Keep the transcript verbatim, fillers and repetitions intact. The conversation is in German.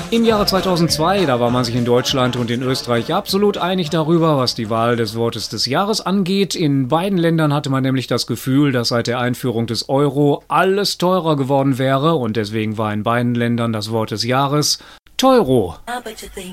Im Jahre zweitausendzwei, da war man sich in Deutschland und in Österreich absolut einig darüber, was die Wahl des Wortes des Jahres angeht. In beiden Ländern hatte man nämlich das Gefühl, dass seit der Einführung des Euro alles teurer geworden wäre und deswegen war in beiden Ländern das Wort des Jahres Teuro.